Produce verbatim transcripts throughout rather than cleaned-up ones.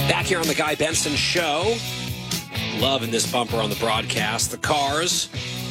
Back here on the Guy Benson Show. Loving this bumper on the broadcast. The Cars.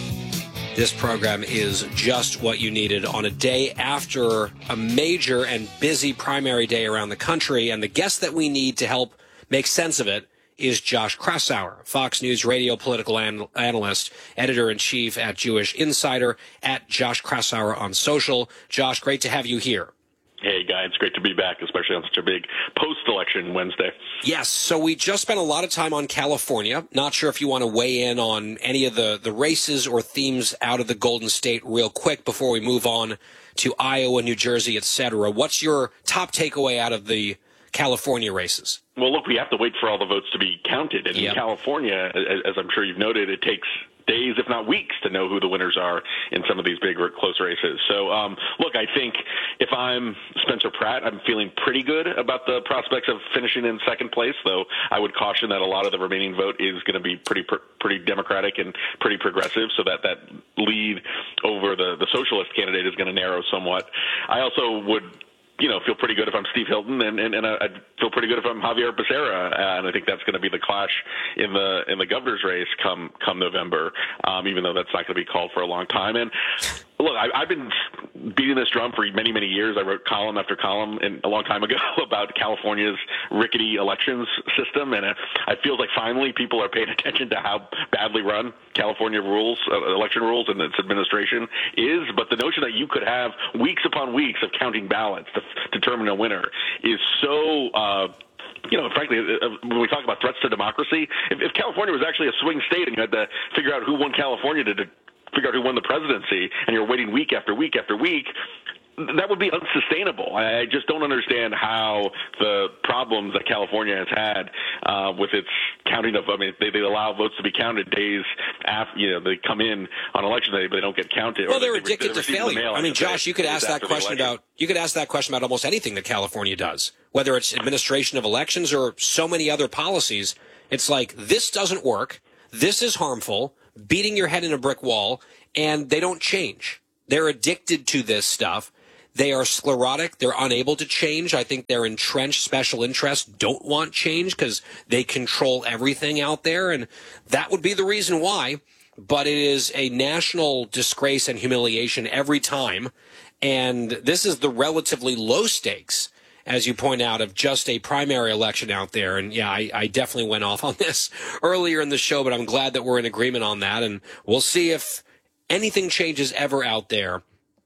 This program is just what you needed on a day after a major and busy primary day around the country. And the guest that we need to help make sense of it is Josh Kraushaar, Fox News radio political an- analyst, editor-in-chief at Jewish Insider, at Josh Kraushaar on social. Josh, great to have you here. Hey, Guy, it's great to be back, especially on such a big post-election Wednesday. Yes, so we just spent a lot of time on California. Not sure if you want to weigh in on any of the, the races or themes out of the Golden State real quick before we move on to Iowa, New Jersey, et cetera. What's your top takeaway out of the California races? Well, look, we have to wait for all the votes to be counted. And yep. in California, as I'm sure you've noted, it takes days, if not weeks, to know who the winners are in some of these big, close races. So, um, look, I think if I'm Spencer Pratt, I'm feeling pretty good about the prospects of finishing in second place, though I would caution that a lot of the remaining vote is going to be pretty pretty Democratic and pretty progressive, so that that lead over the, the socialist candidate is going to narrow somewhat. I also would you know, feel pretty good if I'm Steve Hilton, and, and, and I feel pretty good if I'm Javier Becerra, and I think that's going to be the clash in the in the governor's race come come November, um, even though that's not going to be called for a long time. And look, I, I've been beating this drum for many, many years. I wrote column after column and a long time ago about California's rickety elections system, and it, it feels like finally people are paying attention to how badly run California rules, uh, election rules, and its administration is. But the notion that you could have weeks upon weeks of counting ballots to f- determine a winner is so uh, you know, frankly, when we talk about threats to democracy, if, if California was actually a swing state and you had to figure out who won California to, to figure out who won the presidency, and you're waiting week after week after week, that would be unsustainable. I just don't understand how the problems that California has had uh, with its counting of, I mean, they, they allow votes to be counted days after, you know, they come in on election day, but they don't get counted. Well, they're they, addicted they to failure. I mean, Josh, you could ask that question about, you could ask that question about almost anything that California does, whether it's administration of elections or so many other policies. It's like, this doesn't work. This is harmful, beating your head in a brick wall, and they don't change. They're addicted to this stuff. They are sclerotic. They're unable to change. I think their entrenched special interests don't want change because they control everything out there, and that would be the reason why. But it is a national disgrace and humiliation every time, and this is the relatively low stakes, as you point out, of just a primary election out there. And, yeah, I, I definitely went off on this earlier in the show, but I'm glad that we're in agreement on that, and we'll see if anything changes ever out there.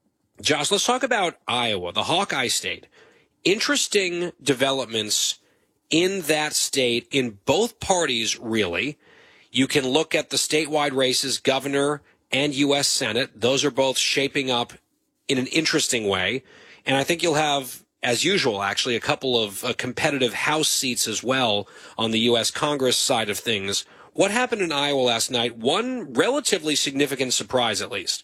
Josh, let's talk about Iowa, the Hawkeye state. Interesting developments in that state, in both parties, really. You can look at the statewide races, governor and U S Senate. Those are both shaping up in an interesting way. And I think you'll have, as usual, actually, a couple of uh, competitive House seats as well on the U S Congress side of things. What happened in Iowa last night? One relatively significant surprise, at least.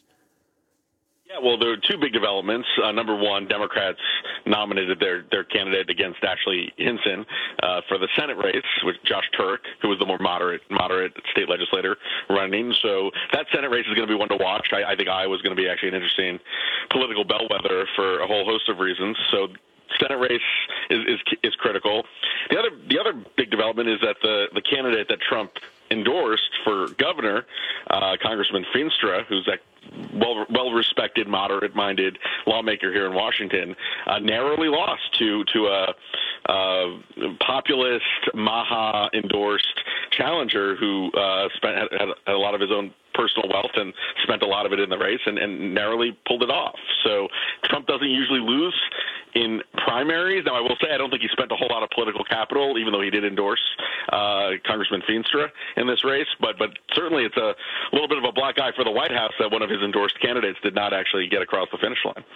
Yeah, well, there were two big developments. Uh, number one, Democrats nominated their, their candidate against Ashley Hinson uh, for the Senate race with Josh Turk, who was the more moderate moderate state legislator running. So that Senate race is going to be one to watch. I, I think Iowa is going to be actually an interesting political bellwether for a whole host of reasons. So Senate race is, is is critical. The other the other big development is that the, the candidate that Trump endorsed for governor, uh, Congressman Feenstra, who's that well well respected, moderate minded lawmaker here in Washington, uh, narrowly lost to to a, a populist, Maha endorsed challenger who uh, spent had, had a lot of his own personal wealth and spent a lot of it in the race and, and narrowly pulled it off. So Trump doesn't usually lose in primaries. Now, I will say I don't think he spent a whole lot of political capital, even though he did endorse uh, Congressman Feenstra in this race. But but certainly it's a little bit of a black eye for the White House that one of his endorsed candidates did not actually get across the finish line.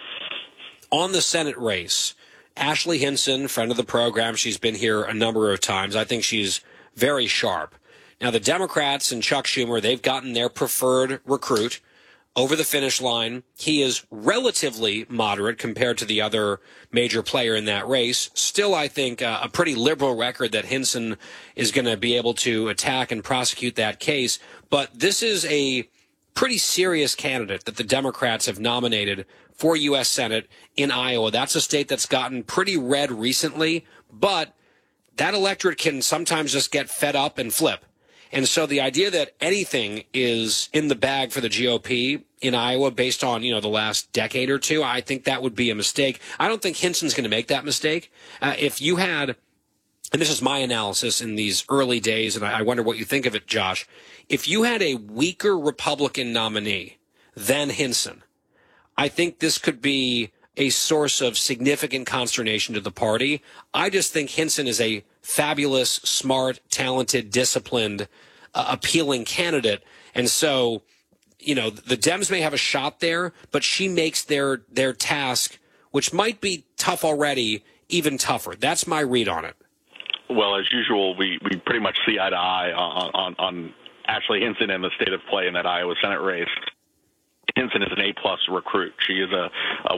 On the Senate race, Ashley Hinson, friend of the program, she's been here a number of times. I think she's very sharp. Now, the Democrats and Chuck Schumer, they've gotten their preferred recruit over the finish line. He is relatively moderate compared to the other major player in that race. Still, I think, uh, a pretty liberal record that Hinson is going to be able to attack and prosecute that case. But this is a pretty serious candidate that the Democrats have nominated for U S Senate in Iowa. That's a state that's gotten pretty red recently, but that electorate can sometimes just get fed up and flip. And so the idea that anything is in the bag for the G O P in Iowa based on, you know, the last decade or two, I think that would be a mistake. I don't think Hinson's going to make that mistake. Uh, if you had, and this is my analysis in these early days, and I, I wonder what you think of it, Josh, if you had a weaker Republican nominee than Hinson, I think this could be a source of significant consternation to the party. I just think Hinson is a fabulous, smart, talented, disciplined, uh, appealing candidate. And so, you know, the Dems may have a shot there, but she makes their their task, which might be tough already, even tougher. That's my read on it. Well, as usual, we, we pretty much see eye to eye on, on, on Ashley Hinson and the state of play in that Iowa Senate race. Hinson is an A-plus recruit. She is a, a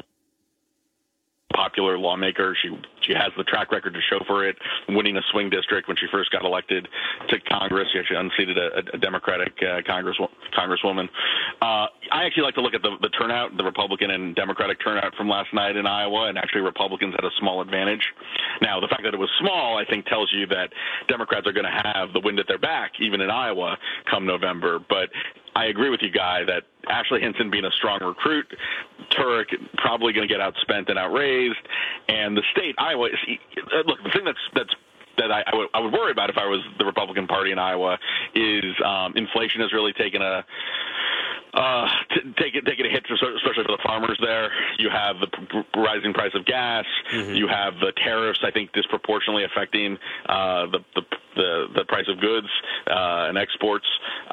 popular lawmaker. She she has the track record to show for it, winning a swing district when she first got elected to Congress. She actually unseated a, a Democratic uh, Congress, Congresswoman. Uh, I actually like to look at the, the turnout, the Republican and Democratic turnout from last night in Iowa, and actually Republicans had a small advantage. Now, the fact that it was small, I think, tells you that Democrats are going to have the wind at their back, even in Iowa, come November. But I agree with you, Guy, that Ashley Hinson being a strong recruit, Turek probably going to get outspent and outraised, and the state, Iowa, is, look, the thing that's that's that I, I, would, I would worry about if I was the Republican Party in Iowa is um, inflation has really taken a Uh, t- take it, taking a hit, especially for the farmers there. You have the p- rising price of gas. Mm-hmm. You have the tariffs, I think, disproportionately affecting uh, the, the the the price of goods uh, and exports.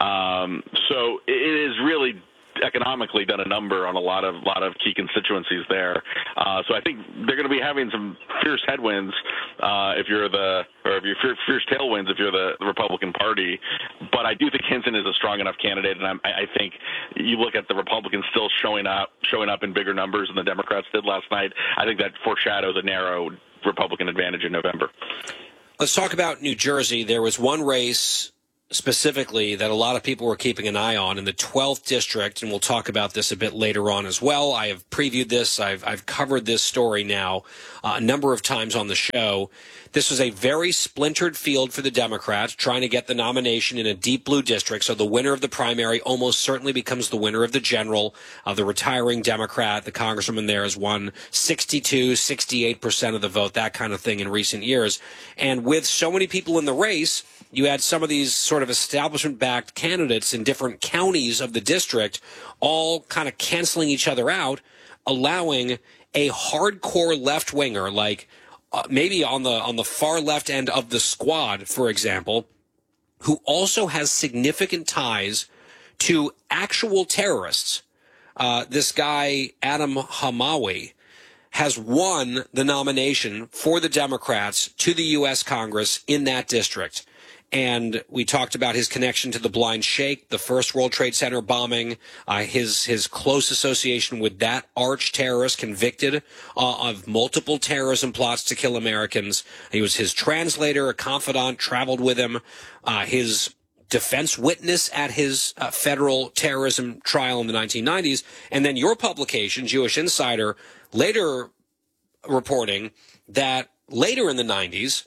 Um, so it is really economically done a number on a lot of lot of key constituencies there. Uh, so I think they're going to be having some fierce headwinds uh, if you're the, or if you're fierce tailwinds if you're the, the Republican Party. But I do think Hinson is a strong enough candidate, and I'm, I think you look at the Republicans still showing up showing up in bigger numbers than the Democrats did last night. I think that foreshadows a narrow Republican advantage in November. Let's talk about New Jersey. There was one race specifically that a lot of people were keeping an eye on in the twelfth district, and we'll talk about this a bit later on as well. I have previewed this. I've, I've covered this story now uh, a number of times on the show. This was a very splintered field for the Democrats, trying to get the nomination in a deep blue district. So the winner of the primary almost certainly becomes the winner of the general. Uh, the retiring Democrat, the congresswoman there, has won sixty-two, sixty-eight percent of the vote, that kind of thing in recent years. And with so many people in the race, you had some of these sort of establishment-backed candidates in different counties of the district all kind of canceling each other out, allowing a hardcore left-winger like uh, maybe on the on the far left end of the squad, for example, who also has significant ties to actual terrorists. Uh, this guy, Adam Hamawi, has won the nomination for the Democrats to the U S Congress in that district. And we talked about his connection to the Blind Sheikh, the first World Trade Center bombing, uh, his his close association with that arch terrorist convicted uh, of multiple terrorism plots to kill Americans. He was his translator, a confidant, traveled with him, uh, his defense witness at his uh, federal terrorism trial in the nineteen nineties. And then your publication, Jewish Insider, later reporting that later in the nineties,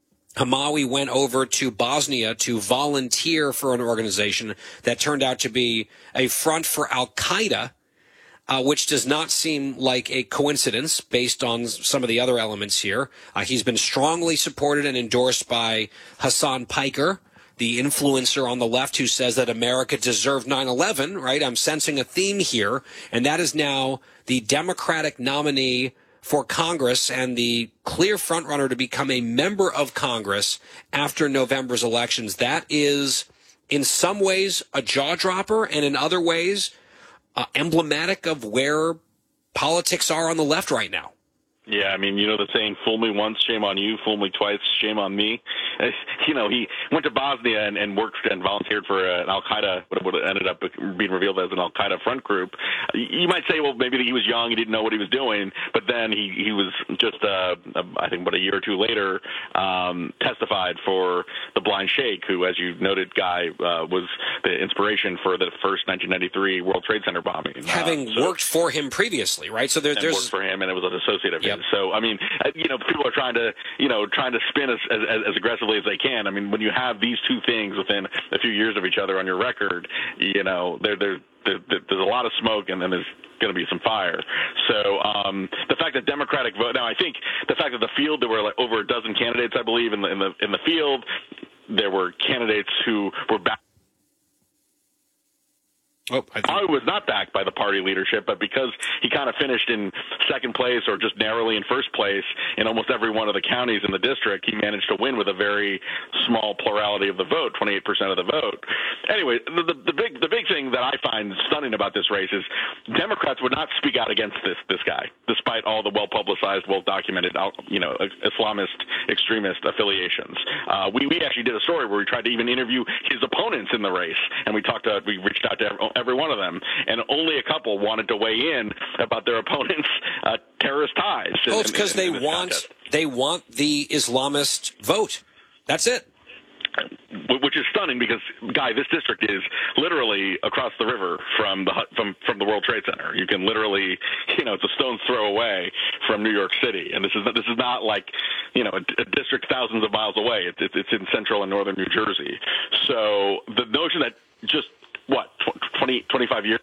Hamawi went over to Bosnia to volunteer for an organization that turned out to be a front for Al-Qaeda, uh, which does not seem like a coincidence based on some of the other elements here. Uh, he's been strongly supported and endorsed by Hassan Piker, the influencer on the left who says that America deserved nine eleven, right? I'm sensing a theme here, and that is now the Democratic nominee for Congress and the clear frontrunner to become a member of Congress after November's elections. That is, in some ways, a jaw-dropper, and in other ways, uh, emblematic of where politics are on the left right now. Yeah, I mean, you know the saying, fool me once, shame on you, fool me twice, shame on me. you know, he went to Bosnia and, and worked and volunteered for an Al-Qaeda, what ended up being revealed as an Al-Qaeda front group. You might say, well, maybe he was young, he didn't know what he was doing, but then he, he was just, uh, I think, about a year or two later, um, testified for the Blind Sheikh, who, as you noted, Guy, uh, was the inspiration for the first nineteen ninety-three World Trade Center bombing. Having uh, so, worked for him previously, right? So there, and there's worked for him, and it was an associate of yep. his. So, I mean, you know, people are trying to, you know, trying to spin as, as, as aggressively as they can. I mean, when you have these two things within a few years of each other on your record, you know, there, there, there there's a lot of smoke, and then there's going to be some fire. So um, the fact that Democratic vote now, I think the fact that the field there were like over a dozen candidates, I believe, in the in the in the field, there were candidates who were back. Oh, I, I was not backed by the party leadership, but because he kind of finished in second place or just narrowly in first place in almost every one of the counties in the district, he managed to win with a very small plurality of the vote, twenty-eight percent of the vote. Anyway, the, the, the big the big thing that I find stunning about this race is Democrats would not speak out against this this guy, despite all the well-publicized, well-documented, you know, Islamist extremist affiliations. Uh, we, we actually did a story where we tried to even interview his opponents in the race, and we talked to, we reached out to everyone. every one of them, and only a couple wanted to weigh in about their opponents' uh, terrorist ties. Oh, it's because they want contest. they want the Islamist vote. That's it. Which is stunning because, Guy, this district is literally across the river from the from from the World Trade Center. You can literally, you know, it's a stone's throw away from New York City, and this is this is not like, you know, a, a district thousands of miles away. It's it's in central and northern New Jersey. So the notion that just what twenty, twenty-five years.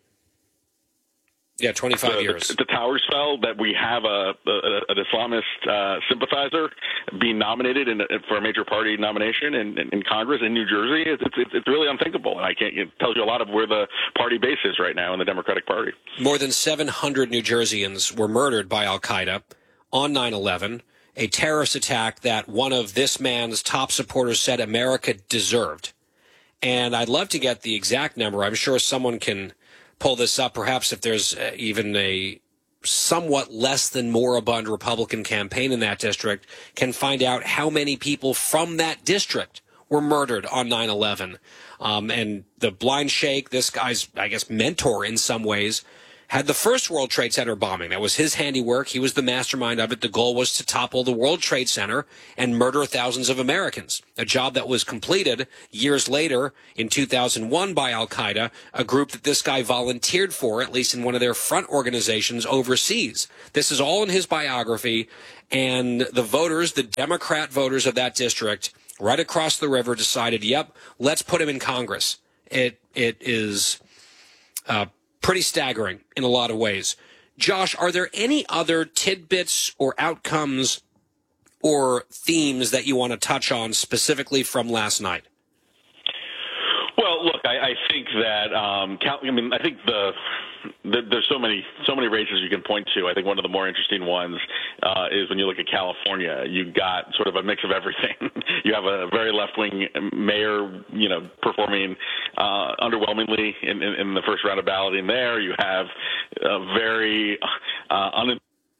Yeah, twenty-five the, years. The, the towers fell that we have a, a an Islamist uh, sympathizer being nominated in, for a major party nomination in, in, in Congress in New Jersey. It's, it's it's really unthinkable, and I can't. It tells you a lot of where the party base is right now in the Democratic Party. More than seven hundred New Jerseyans were murdered by Al Qaeda on nine eleven, a terrorist attack that one of this man's top supporters said America deserved. And I'd love to get the exact number. I'm sure someone can pull this up, perhaps if there's uh, even a somewhat less than moribund Republican campaign in that district, can find out how many people from that district were murdered on nine eleven. Um, and the Blind Sheikh, this guy's, I guess, mentor in some ways, had the first World Trade Center bombing. That was his handiwork. He was the mastermind of it. The goal was to topple the World Trade Center and murder thousands of Americans, a job that was completed years later in two thousand one by Al-Qaeda, a group that this guy volunteered for, at least in one of their front organizations overseas. This is all in his biography, and the voters, the Democrat voters of that district, right across the river, decided, yep, let's put him in Congress. It It is uh, pretty staggering in a lot of ways. Josh, are there any other tidbits or outcomes or themes that you want to touch on specifically from last night? Well, look, I, I think that um, I mean, I think the, the there's so many so many races you can point to. I think one of the more interesting ones uh, is when you look at California. You got sort of a mix of everything. You have a very left-wing mayor, you know, performing uh, underwhelmingly in, in, in the first round of balloting. There, you have a very uh, un-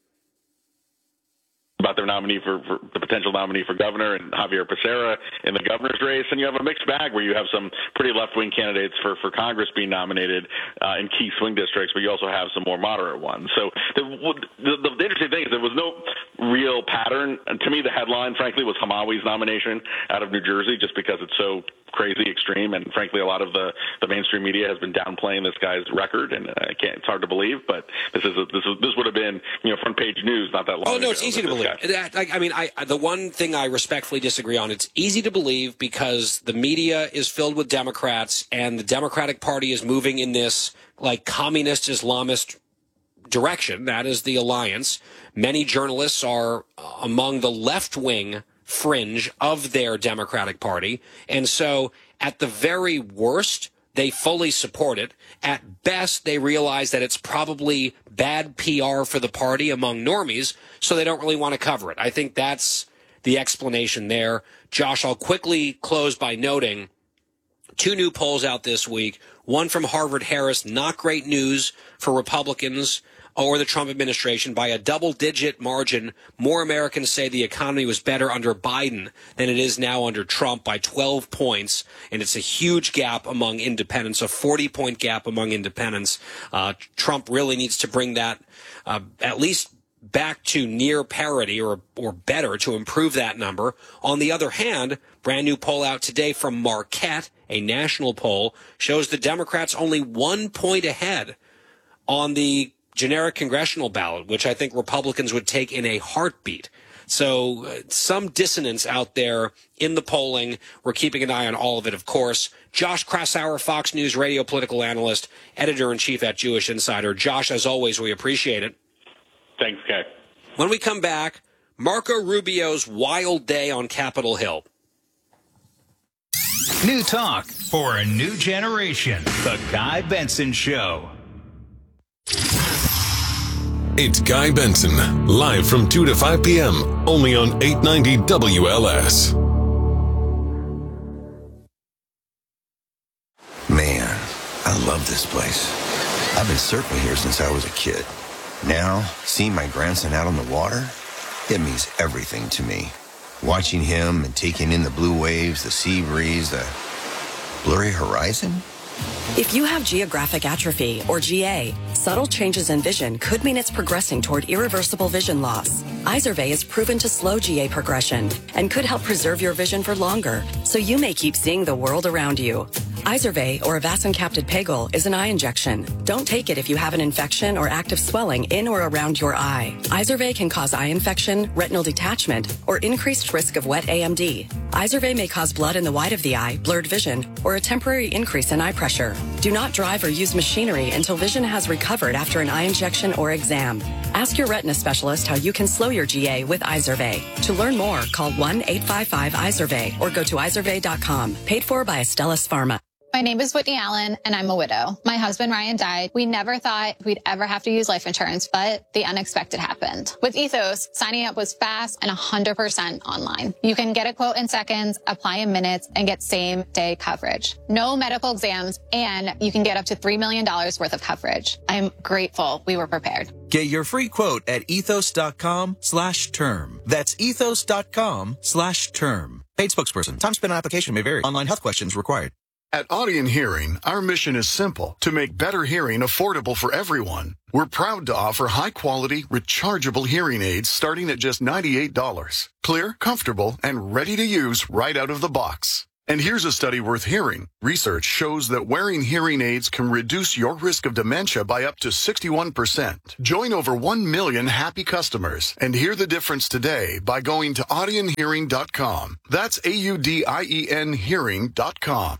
about their nominee for, for the potential nominee for governor and Javier Becerra in the governor's race. And you have a mixed bag where you have some pretty left-wing candidates for, for Congress being nominated uh, in key swing districts, but you also have some more moderate ones. So the, the, the interesting thing is there was no real pattern. And to me, the headline, frankly, was Hamawi's nomination out of New Jersey, just because it's so crazy extreme, and frankly, a lot of the, the mainstream media has been downplaying this guy's record, and I can't. It's hard to believe, but this is a, this is this would have been, you know, front page news not that long ago. Oh no, it's easy to believe. I, I mean, I the one thing I respectfully disagree on, it's easy to believe because the media is filled with Democrats, and the Democratic Party is moving in this like communist Islamist direction. That is the alliance. Many journalists are among the left-wing fringe of their Democratic Party. And so at the very worst, they fully support it. At best, they realize that it's probably bad P R for the party among normies, so they don't really want to cover it. I think that's the explanation there. Josh, I'll quickly close by noting two new polls out this week. One from Harvard Harris, not great news for Republicans or the Trump administration by a double-digit margin. More Americans say the economy was better under Biden than it is now under Trump by twelve points, and it's a huge gap among independents, a forty-point gap among independents. Uh, Trump really needs to bring that uh, at least back to near parity or or better to improve that number. On the other hand, brand new poll out today from Marquette, a national poll, shows the Democrats only one point ahead on the generic congressional ballot, which I think Republicans would take in a heartbeat. So uh, some dissonance out there in the polling. We're keeping an eye on all of it, of course. Josh Kraushaar, Fox News radio political analyst, editor-in-chief at Jewish Insider. Josh, as always, we appreciate it. Thanks, Kay. When we come back, Marco Rubio's wild day on Capitol Hill. New talk for a new generation. The Guy Benson Show. It's Guy Benson, live from two to five p.m., only on eight ninety W L S. Man, I love this place. I've been surfing here since I was a kid. Now, seeing my grandson out on the water, it means everything to me. Watching him and taking in the blue waves, the sea breeze, the blurry horizon. If you have geographic atrophy, or G A, subtle changes in vision could mean it's progressing toward irreversible vision loss. Izervay is proven to slow G A progression and could help preserve your vision for longer, so you may keep seeing the world around you. Izervay, or avacincaptad pegol, is an eye injection. Don't take it if you have an infection or active swelling in or around your eye. Izervay can cause eye infection, retinal detachment, or increased risk of wet A M D. Izervay may cause blood in the white of the eye, blurred vision, or a temporary increase in eye pressure. Do not drive or use machinery until vision has recovered after an eye injection or exam. Ask your retina specialist how you can slow your G A with Izervay. To learn more, call one eight five five Izervay or go to izervay dot com. Paid for by Astellas Pharma. My name is Whitney Allen, and I'm a widow. My husband, Ryan, died. We never thought we'd ever have to use life insurance, but the unexpected happened. With Ethos, signing up was fast and one hundred percent online. You can get a quote in seconds, apply in minutes, and get same-day coverage. No medical exams, and you can get up to three million dollars worth of coverage. I'm grateful we were prepared. Get your free quote at ethos.com slash term. That's ethos.com slash term. Paid spokesperson. Time spent on application may vary. Online health questions required. At Audion Hearing, our mission is simple: to make better hearing affordable for everyone. We're proud to offer high-quality, rechargeable hearing aids starting at just ninety-eight dollars. Clear, comfortable, and ready to use right out of the box. And here's a study worth hearing. Research shows that wearing hearing aids can reduce your risk of dementia by up to sixty-one percent. Join over one million happy customers and hear the difference today by going to audion hearing dot com. That's A U D I E N hearing dot com.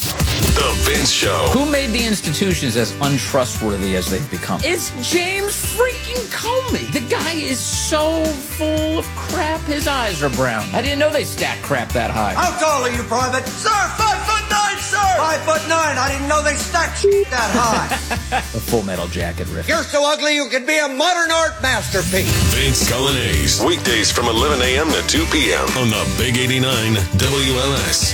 The Vince Show. Who made the institutions as untrustworthy as they've become? It's James freaking Comey. The guy is so full of crap, his eyes are brown. I didn't know they stacked crap that high. How tall are you, Private? Sir, five foot nine, sir! Five foot nine. I didn't know they stacked shit that high. A Full Metal Jacket riff. You're so ugly you could be a modern art masterpiece. Vince Coglianese. Weekdays from eleven a.m. to two p.m. on the Big eighty-nine W L S.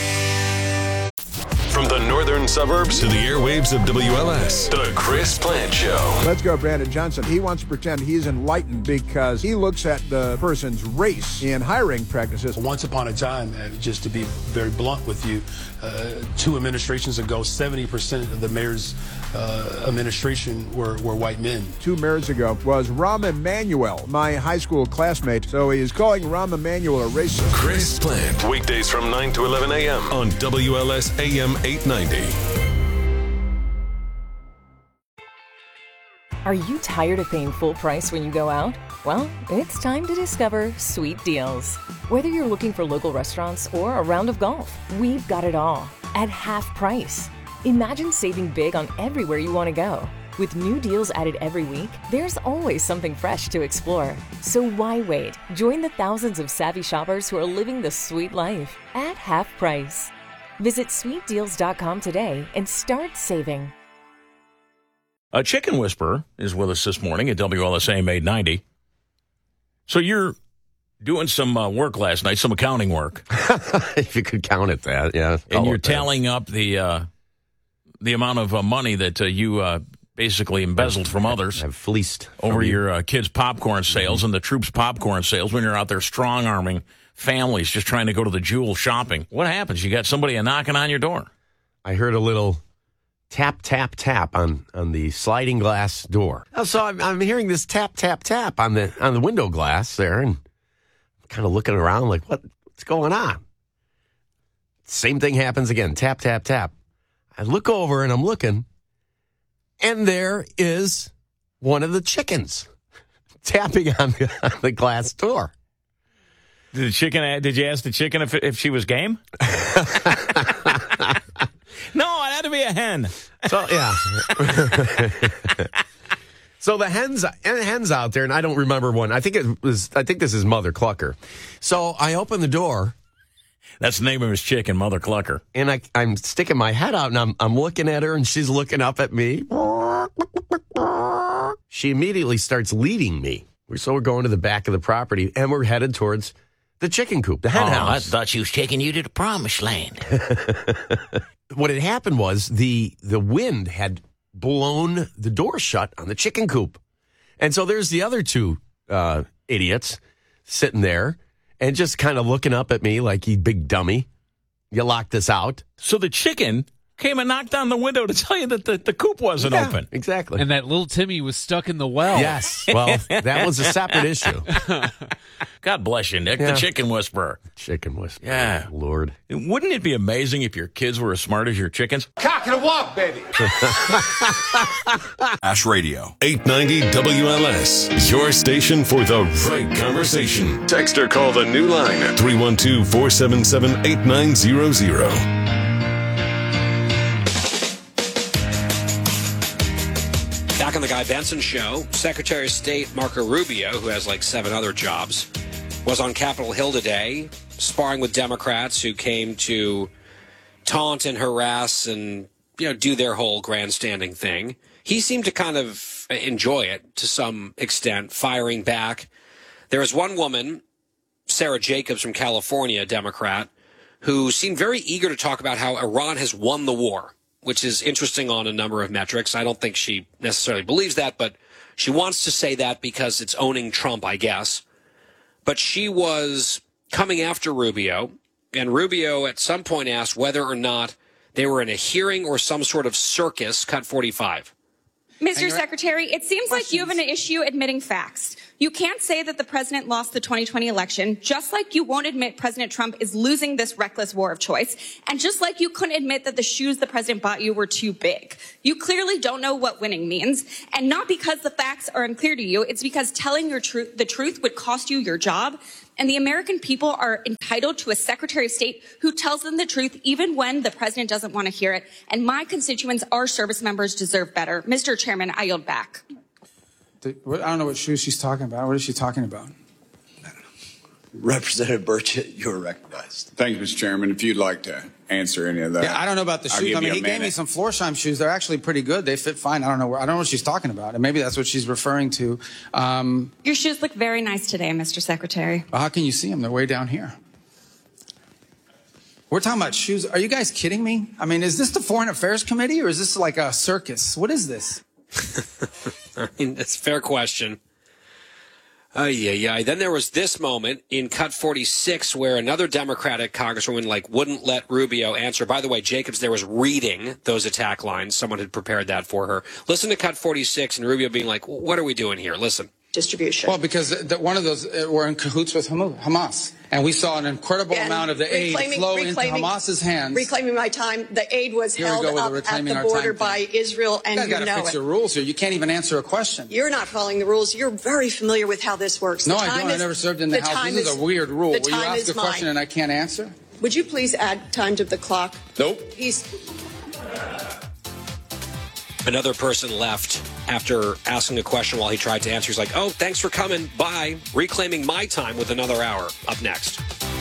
From the northern suburbs to the airwaves of W L S, The Chris Plante Show. Let's go, Brandon Johnson. He wants to pretend he's enlightened because he looks at the person's race in hiring practices. Once upon a time, just to be very blunt with you, uh, two administrations ago, seventy percent of the mayor's uh, administration were, were white men. Two mayors ago was Rahm Emanuel, my high school classmate. So he is calling Rahm Emanuel a racist. Chris Plante, weekdays from nine to eleven a.m. on W L S A M eight ninety. Are you tired of paying full price when you go out? Well, it's time to discover Sweet Deals. Whether you're looking for local restaurants or a round of golf, we've got it all at half price. Imagine saving big on everywhere you want to go. With new deals added every week, there's always something fresh to explore. So why wait? Join the thousands of savvy shoppers who are living the sweet life at half price. Visit sweet deals dot com today and start saving. A Chicken Whisperer is with us this morning at W L S A M eight ninety. So you're doing some uh, work last night, some accounting work. If you could count it that, yeah. And you're tallying up the uh, the amount of uh, money that uh, you uh, basically embezzled from others. Have fleeced over you. your uh, kids' popcorn sales and the troops' popcorn sales when you're out there strong-arming families just trying to go to the Jewel shopping. What happens? You got somebody knocking on your door. I heard a little tap, tap, tap on, on the sliding glass door. Oh, so I'm, I'm hearing this tap, tap, tap on the on the window glass there, and I'm kind of looking around like, what what's going on? Same thing happens again. Tap, tap, tap. I look over and I'm looking, and there is one of the chickens tapping on the, on the glass door. Did the chicken? Did you ask the chicken if if she was game? No, it had to be a hen. So yeah. So the hens and hens out there, and I don't remember one. I think it was. I think this is Mother Clucker. So I open the door. That's the name of his chicken, Mother Clucker. And I, I'm sticking my head out, and I'm I'm looking at her, and she's looking up at me. She immediately starts leading me. So we're going to the back of the property, and we're headed towards the chicken coop, the hen oh, house. I thought she was taking you to the promised land. What had happened was the the wind had blown the door shut on the chicken coop. And so there's the other two uh, idiots sitting there and just kind of looking up at me like, you big dummy. You locked this out. So the chicken came and knocked on the window to tell you that the, the coop wasn't yeah, open. Exactly. And that little Timmy was stuck in the well. Yes. Well, that was a separate issue. God bless you, Nick, yeah. the chicken whisperer. Chicken whisperer. Yeah. Lord. Wouldn't it be amazing if your kids were as smart as your chickens? Cock and a walk, baby. Ash Radio, eight ninety W L S, your station for the right conversation. Text or call the new line, three one two, four seven seven, eight nine zero zero. Back on the Guy Benson Show, Secretary of State Marco Rubio, who has like seven other jobs, was on Capitol Hill today, sparring with Democrats who came to taunt and harass and, you know, do their whole grandstanding thing. He seemed to kind of enjoy it to some extent, firing back. There was one woman, Sarah Jacobs from California, a Democrat, who seemed very eager to talk about how Iran has won the war, which is interesting on a number of metrics. I don't think she necessarily believes that, but she wants to say that because it's owning Trump, I guess. But she was coming after Rubio, and Rubio at some point asked whether or not they were in a hearing or some sort of circus, cut forty-five. Mister Secretary, it seems like you have an issue admitting facts. You can't say that the president lost the twenty twenty election, just like you won't admit President Trump is losing this reckless war of choice, and just like you couldn't admit that the shoes the president bought you were too big. You clearly don't know what winning means, and not because the facts are unclear to you, it's because telling your truth, the truth would cost you your job, and the American people are entitled to a Secretary of State who tells them the truth even when the president doesn't want to hear it, and my constituents, our service members, deserve better. Mister Chairman, I yield back. I don't know what shoes she's talking about. What is she talking about? Representative Burchett, you're recognized. Thank you, Mister Chairman. If you'd like to answer any of that. Yeah, I don't know about the shoes. I mean, he gave me some Florsheim shoes. They're actually pretty good. They fit fine. I don't know where, I don't know what she's talking about. And maybe that's what she's referring to. Um, Your shoes look very nice today, Mister Secretary. Well, how can you see them? They're way down here. We're talking about shoes. Are you guys kidding me? I mean, is this the Foreign Affairs Committee or is this like a circus? What is this? I mean, that's a fair question. Oh, yeah, yeah. Then there was this moment in cut forty-six where another Democratic congresswoman like wouldn't let Rubio answer. By the way, Jacobs there was reading those attack lines. Someone had prepared that for her. Listen to cut forty-six and Rubio being like, what are we doing here? Listen. Distribution. Well, because the, one of those uh, were in cahoots with Hamas. And we saw an incredible and amount of the aid flow into Hamas's hands. Reclaiming my time. The aid was Here held up at the border by Israel, and you, you know gotta fix it. your rules here. You can't even answer a question. You're not following the rules. You're very familiar with how this works. The no, I don't. Is, I never served in the, the House. This is, is a weird rule. Will you ask a question mine. and I can't answer? Would you please add time to the clock? Nope. He's... Another person left after asking a question while he tried to answer. He's like, oh, thanks for coming. Bye. Reclaiming my time with another hour. Up next.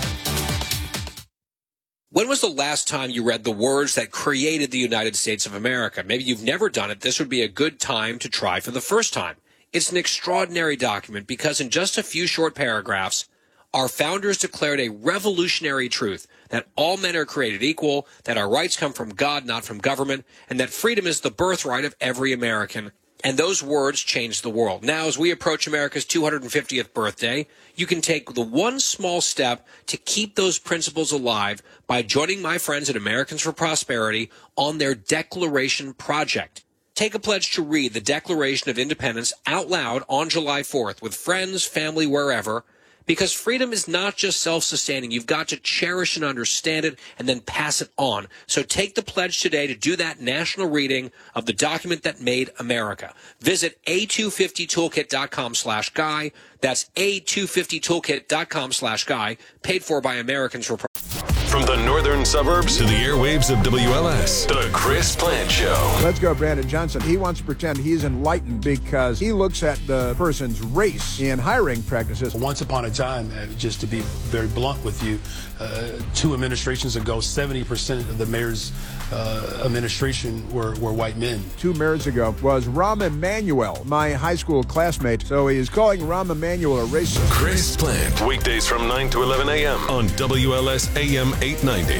When was the last time you read the words that created the United States of America? Maybe you've never done it. This would be a good time to try for the first time. It's an extraordinary document because in just a few short paragraphs, Our founders declared a revolutionary truth that all men are created equal, that our rights come from God, not from government, and that freedom is the birthright of every American. And those words changed the world. Now, as we approach America's two hundred fiftieth birthday, you can take the one small step to keep those principles alive by joining my friends at Americans for Prosperity on their Declaration Project. Take a pledge to read the Declaration of Independence out loud on July fourth with friends, family, wherever, because freedom is not just self-sustaining. You've got to cherish and understand it and then pass it on. So take the pledge today to do that national reading of the document that made America. Visit A two fifty toolkit dot com slash guy. That's A two fifty toolkit dot com slash guy, paid for by Americans for From the northern suburbs to the airwaves of W L S, The Chris Plante Show. Let's go, Brandon Johnson. He wants to pretend he's enlightened because he looks at the person's race in hiring practices. Once upon a time, uh, just to be very blunt with you, uh, two administrations ago, seventy percent of the mayor's uh, administration were, were white men. Two mayors ago was Rahm Emanuel, my high school classmate. So he is calling Rahm Emanuel a racist. Chris Plante, weekdays from nine to eleven a.m. on W L S A M eight ninety.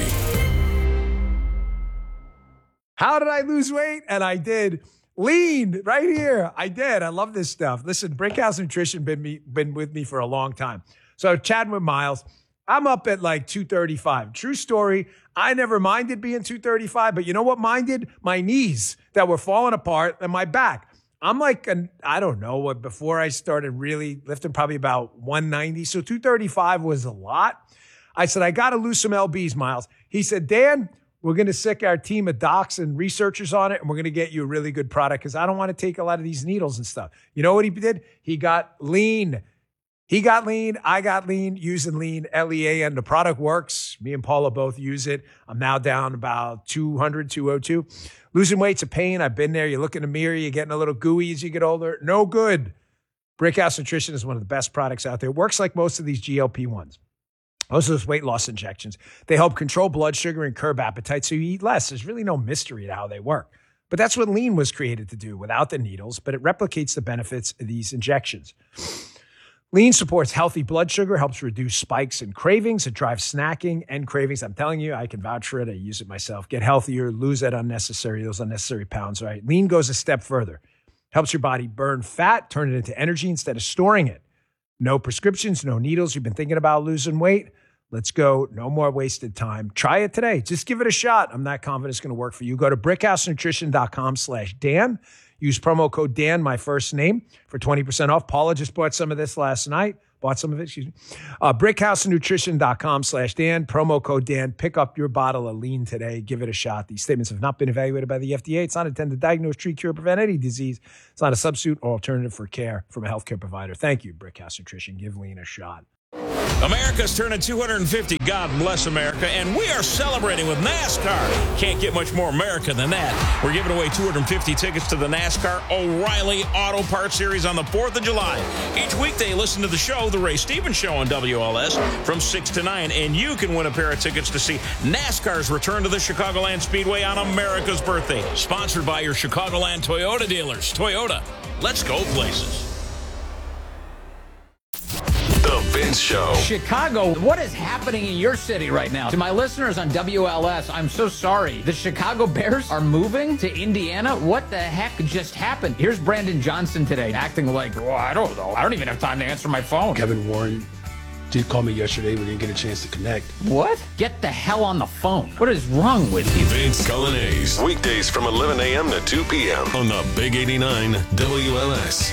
How did I lose weight? And I did. Lean right here. I did. I love this stuff. Listen, Brickhouse Nutrition been me been with me for a long time. So chatting with Miles, I'm up at like two thirty-five. True story. I never minded being two thirty-five, but you know what minded? My knees that were falling apart and my back. I'm like, an, I don't know what, before I started really lifting, probably about one ninety. So two thirty-five was a lot. I said, I got to lose some L Bs, Miles. He said, Dan, we're going to sick our team of docs and researchers on it, and we're going to get you a really good product because I don't want to take a lot of these needles and stuff. You know what he did? He got lean. He got lean. I got lean using lean, L E A N. The product works. Me and Paula both use it. I'm now down about two hundred, two oh two. Losing weight's a pain. I've been there. You look in the mirror, you're getting a little gooey as you get older. No good. Brickhouse Nutrition is one of the best products out there. It works like most of these G L P ones. Most of those weight loss injections. They help control blood sugar and curb appetite so you eat less. There's really no mystery to how they work. But that's what lean was created to do without the needles, but it replicates the benefits of these injections. Lean supports healthy blood sugar, helps reduce spikes and cravings. It drives snacking and cravings. I'm telling you, I can vouch for it. I use it myself. Get healthier, lose that unnecessary, those unnecessary pounds, right? Lean goes a step further. Helps your body burn fat, turn it into energy instead of storing it. No prescriptions, no needles. You've been thinking about losing weight? Let's go. No more wasted time. Try it today. Just give it a shot. I'm not confident it's going to work for you. Go to brickhouse nutrition dot com slash Dan. Use promo code Dan, my first name, for twenty percent off. Paula just bought some of this last night. Bought some of it, excuse me. Uh, brickhouse nutrition dot com slash Dan. Promo code Dan. Pick up your bottle of lean today. Give it a shot. These statements have not been evaluated by the F D A. It's not intended to diagnose, treat, cure, prevent any disease. It's not a substitute or alternative for care from a healthcare provider. Thank you, Brickhouse Nutrition. Give lean a shot. America's turning two hundred fifty. God bless America. And we are celebrating with NASCAR. Can't get much more America than that. We're giving away two hundred fifty tickets to the NASCAR O'Reilly Auto Parts Series on the fourth of July. Each weekday, listen to the show, The Ray Stevens Show on W L S from six to nine. And you can win a pair of tickets to see NASCAR's return to the Chicagoland Speedway on America's birthday. Sponsored by your Chicagoland Toyota dealers. Toyota, let's go places. The Vince Show. Chicago, what is happening in your city right now? To my listeners on W L S, I'm so sorry. The Chicago Bears are moving to Indiana? What the heck just happened? Here's Brandon Johnson today, acting like, well, I don't know. I don't even have time to answer my phone. Kevin Warren did call me yesterday. We didn't get a chance to connect. What? Get the hell on the phone. What is wrong with you? Vince Cullinase. Weekdays from eleven a.m. to two p.m. on the Big eighty-nine W L S.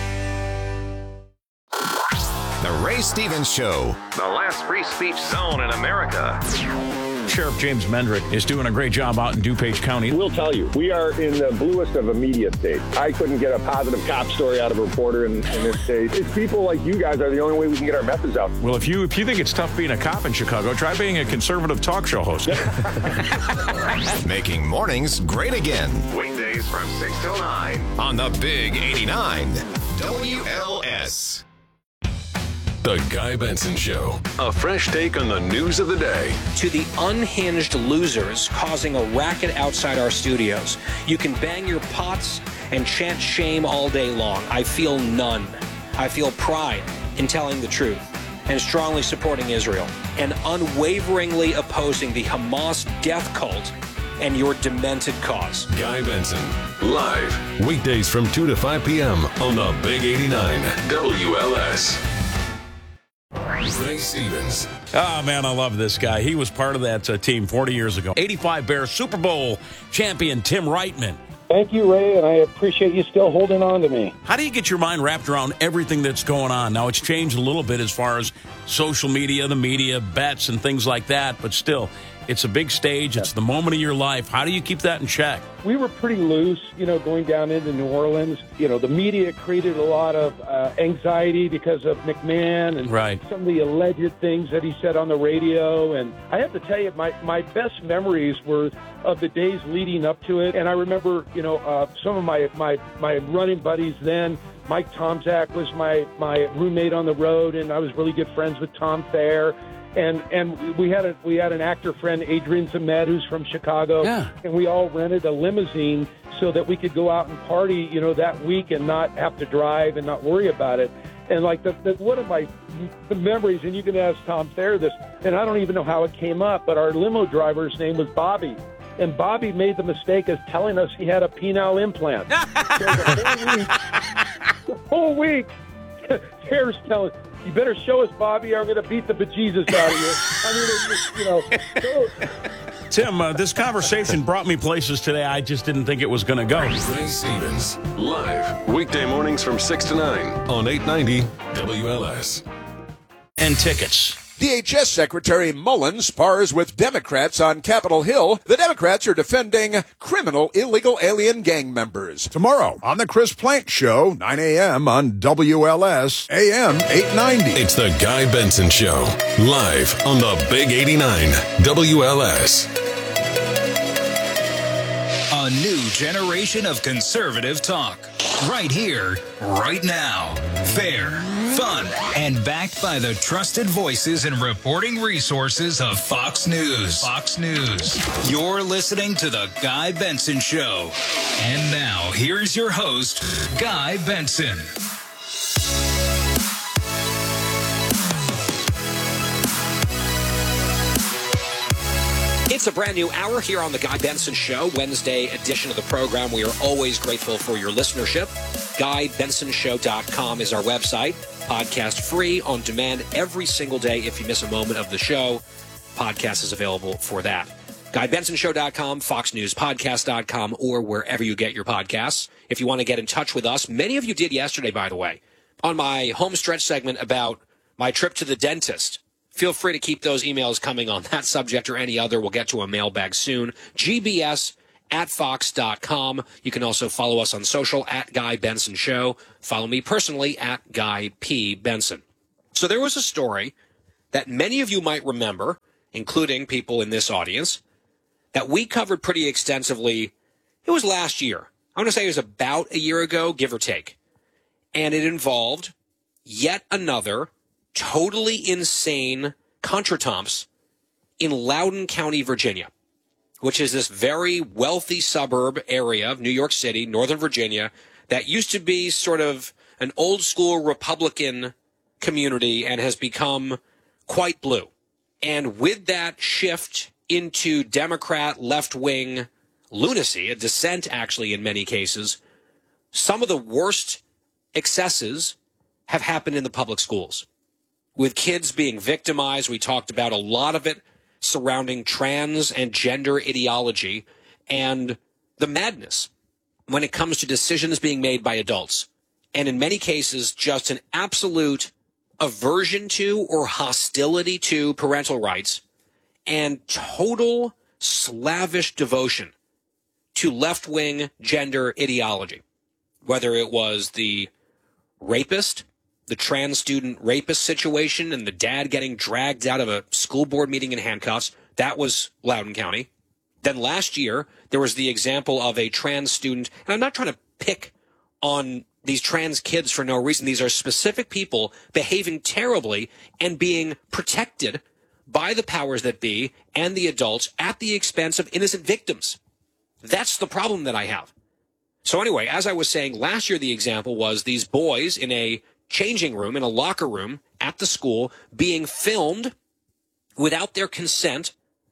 The Ray Stevens Show. The last free speech zone in America. Sheriff James Mendrick is doing a great job out in DuPage County. We'll tell you, we are in the bluest of a media state. I couldn't get a positive cop story out of a reporter in, in this state. It's people like you guys are the only way we can get our message out. Well, if you if you think it's tough being a cop in Chicago, try being a conservative talk show host. Making mornings great again. Weekdays from six till nine on the Big eighty-nine W L S. The Guy Benson Show. A fresh take on the news of the day. To the unhinged losers causing a racket outside our studios, you can bang your pots and chant shame all day long. I feel none. I feel pride in telling the truth. and strongly supporting Israel and unwaveringly opposing the Hamas death cult and your demented cause. Guy Benson, live, weekdays from two to five p.m. on the Big eighty-nine W L S. Ray Stevens. Oh, man, I love this guy. He was part of that uh, team forty years ago. eighty-five Bears Super Bowl champion Tim Reitman. Thank you, Ray, and I appreciate you still holding on to me. How do you get your mind wrapped around everything that's going on? Now, it's changed a little bit as far as social media, the media, bets, and things like that, but still, it's a big stage. It's the moment of your life. How do you keep that in check? We were pretty loose, you know, going down into New Orleans. You know, the media created a lot of uh, anxiety because of McMahon and right. some of the alleged things that he said on the radio. And I have to tell you, my, my best memories were of the days leading up to it. And I remember, you know, uh, some of my, my, my running buddies then. Mike Tomczak was my, my roommate on the road, and I was really good friends with Tom Thayer. And and we had a we had an actor friend, Adrian Zemed, who's from Chicago, yeah. and we all rented a limousine so that we could go out and party, you know, that week and not have to drive and not worry about it. And like the, the one of my memories, and you can ask Tom Thayer this, and I don't even know how it came up, but our limo driver's name was Bobby. And Bobby made the mistake of telling us he had a penile implant. So the whole week, the whole week Tayer's telling, you better show us, Bobby, or I'm going to beat the bejesus out of you. I mean, it's just, you know. So. Tim, uh, this conversation brought me places today I just didn't think it was going to go. Ray Stevens, live, weekday mornings from six to nine on eight ninety W L S. And tickets. D H S Secretary Mullen spars with Democrats on Capitol Hill. The Democrats are defending criminal illegal alien gang members. Tomorrow on the Chris Plank Show, nine a.m. on W L S, A M eight ninety. It's the Guy Benson Show, live on the Big eighty-nine W L S. A new generation of conservative talk. Right here, right now. Fair, fun, and backed by the trusted voices and reporting resources of Fox News. Fox News. You're listening to The Guy Benson Show. And now, here's your host, Guy Benson. It's a brand new hour here on the Guy Benson Show, Wednesday edition of the program. We are always grateful for your listenership. Guy Benson Show dot com is our website. Podcast free, on demand every single day. If you miss a moment of the show, podcast is available for that. Guy Benson Show dot com, Fox News Podcast dot com, or wherever you get your podcasts. If you want to get in touch with us, many of you did yesterday, by the way, on my home stretch segment about my trip to the dentist. Feel free to keep those emails coming on that subject or any other. We'll get to a mailbag soon. G B S at fox dot com. You can also follow us on social at Guy Benson Show. Follow me personally at Guy P. Benson. So there was a story that many of you might remember, including people in this audience, that we covered pretty extensively. It was last year. I want to say it was about a year ago, give or take. And it involved yet another totally insane contretemps in Loudoun County, Virginia, which is this very wealthy suburb area of New York City, Northern Virginia, that used to be sort of an old school Republican community and has become quite blue. And with that shift into Democrat left-wing lunacy, a dissent actually in many cases, some of the worst excesses have happened in the public schools. With kids being victimized, we talked about a lot of it surrounding trans and gender ideology and the madness when it comes to decisions being made by adults. And in many cases, just an absolute aversion to or hostility to parental rights and total slavish devotion to left-wing gender ideology. Whether it was the rapist, the trans student rapist situation and the dad getting dragged out of a school board meeting in handcuffs. That was Loudoun County. Then last year, there was the example of a trans student. And I'm not trying to pick on these trans kids for no reason. These are specific people behaving terribly and being protected by the powers that be and the adults at the expense of innocent victims. That's the problem that I have. So anyway, as I was saying, last year the example was these boys in a changing room, in a locker room at the school, being filmed without their consent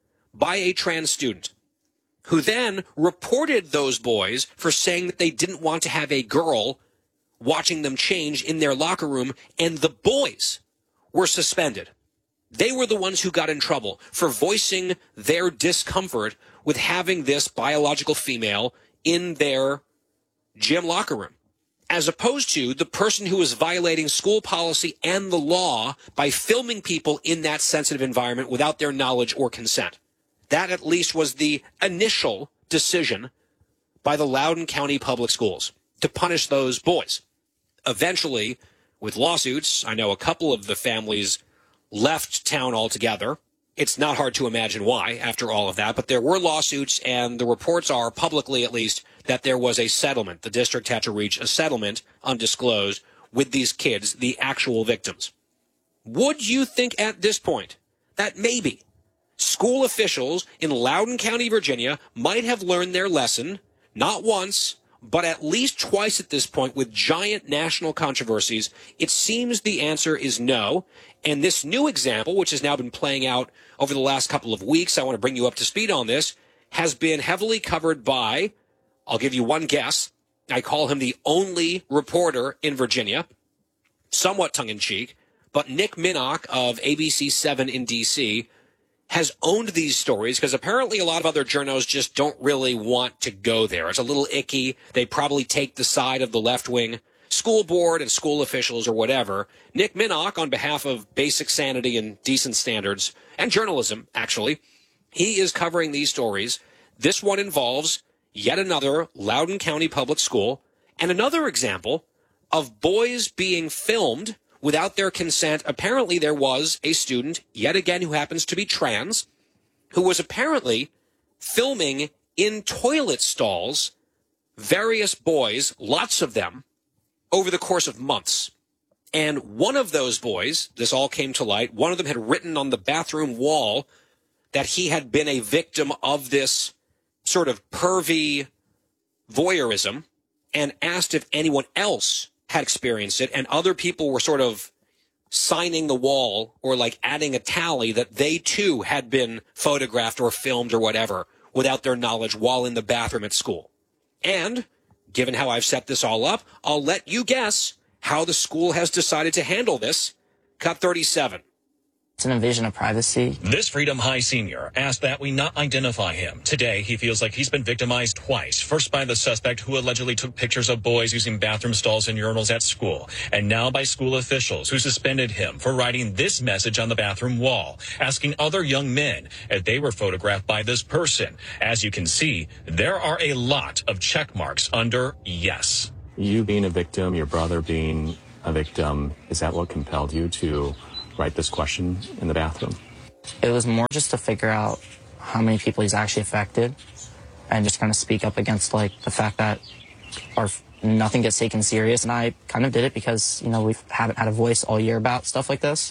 by a trans student, who then reported those boys for saying that they didn't want to have a girl watching them change in their locker room, and the boys were suspended. They were the ones who got in trouble for voicing their discomfort with having this biological female in their gym locker room, as opposed to the person who was violating school policy and the law by filming people in that sensitive environment without their knowledge or consent. That at least was the initial decision by the Loudoun County Public Schools to punish those boys. Eventually, with lawsuits, I know a couple of the families left town altogether. It's not hard to imagine why after all of that, but there were lawsuits, and the reports are, publicly at least, that there was a settlement. The district had to reach a settlement, undisclosed, with these kids, the actual victims. Would you think at this point that maybe school officials in Loudoun County, Virginia, might have learned their lesson, not once, but at least twice at this point, with giant national controversies? It seems the answer is no. And this new example, which has now been playing out over the last couple of weeks, I want to bring you up to speed on this, has been heavily covered by, I'll give you one guess, I call him the only reporter in Virginia, somewhat tongue-in-cheek, but Nick Minnock of A B C seven in D C has owned these stories because apparently a lot of other journos just don't really want to go there. It's a little icky. They probably take the side of the left-wing school board and school officials or whatever. Nick Minnock, on behalf of basic sanity and decent standards, and journalism, actually, he is covering these stories. This one involves yet another Loudoun County public school, and another example of boys being filmed without their consent. Apparently there was a student, yet again, who happens to be trans, who was apparently filming in toilet stalls various boys, lots of them, over the course of months. And one of those boys, this all came to light, one of them had written on the bathroom wall that he had been a victim of this sort of pervy voyeurism and asked if anyone else had experienced it, and other people were sort of signing the wall or like adding a tally that they too had been photographed or filmed or whatever without their knowledge while in the bathroom at school. And given how I've set this all up, I'll let you guess how the school has decided to handle this. Cut thirty-seven. It's an invasion of privacy. This Freedom High senior asked that we not identify him. Today, he feels like he's been victimized twice. First by the suspect who allegedly took pictures of boys using bathroom stalls and urinals at school. And now by school officials who suspended him for writing this message on the bathroom wall, asking other young men if they were photographed by this person. As you can see, there are a lot of check marks under yes. You being a victim, your brother being a victim, is that what compelled you to write this question in the bathroom? It was more just to figure out how many people he's actually affected and just kind of speak up against like the fact that our nothing gets taken serious. And I kind of did it because, you know, we haven't had a voice all year about stuff like this.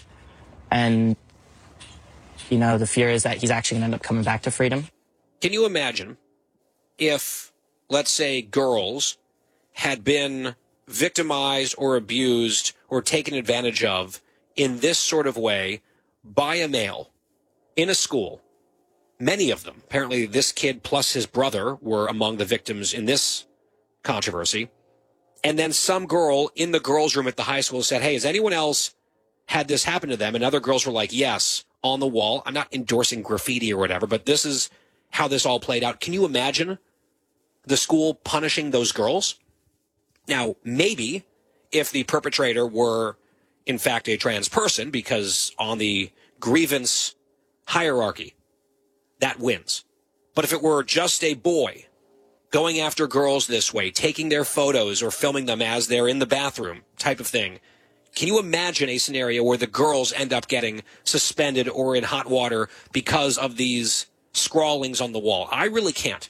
And, you know, the fear is that he's actually going to end up coming back to freedom. Can you imagine if, let's say, girls had been victimized or abused or taken advantage of in this sort of way by a male in a school? Many of them, apparently this kid plus his brother, were among the victims in this controversy. And then some girl in the girls' room at the high school said, hey, has anyone else had this happen to them? And other girls were like, yes, on the wall. I'm not endorsing graffiti or whatever, but this is how this all played out. Can you imagine the school punishing those girls? Now, maybe if the perpetrator were in fact a trans person, because on the grievance hierarchy, that wins. But if it were just a boy going after girls this way, taking their photos or filming them as they're in the bathroom type of thing, can you imagine a scenario where the girls end up getting suspended or in hot water because of these scrawlings on the wall? I really can't.